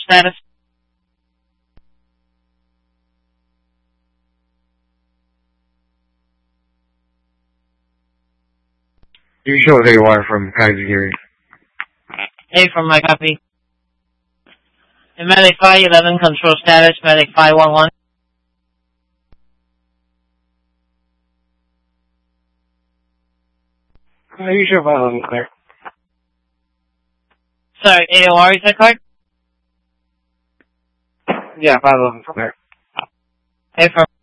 status? Usual 31 from Kaiser. A from my copy. And Medic 511, control status, Medic 511. Usual 511 clear. Sorry, AOR is that card? Yeah, 511 clear. A from